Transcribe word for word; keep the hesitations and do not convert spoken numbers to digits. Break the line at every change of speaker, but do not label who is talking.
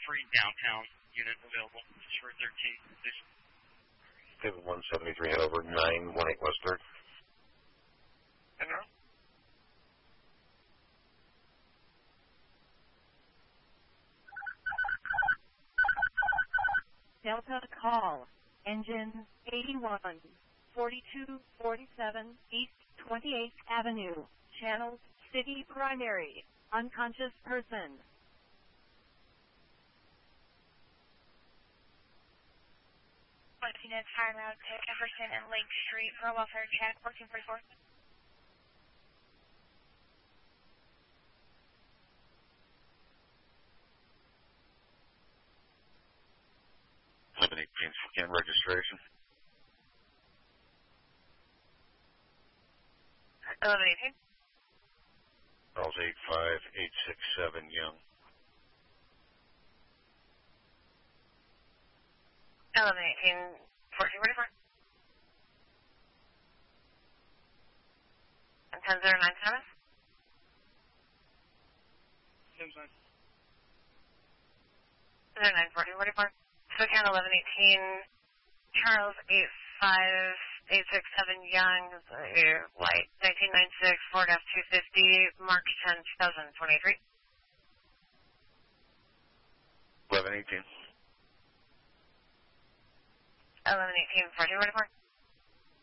free downtown unit available just for thirteen, please.
David one seventy-three, head over nine one eight West third.
And now?
Delta call, engine eighty-one, forty-two forty-seven East twenty-eighth Avenue, channel City Primary, unconscious person.
Units High Road to Jefferson and Lake Street for a welfare check, fourteen forty-four.
eleven eighteen, scan registration.
eleven eighteen.
Charles eight five eight six seven Young.
eleven eighteen, fourteen forty-four. And ten zero nine Thomas.
ten nine.
zero nine fourteen forty-four. SoCal eleven eighteen, Charles eight five eight six seven Young, Light nineteen ninety-six, Ford F two fifty, March tenth, twenty twenty-three.
eleven eighteen.
eleven eighteen, fourteen forty-four.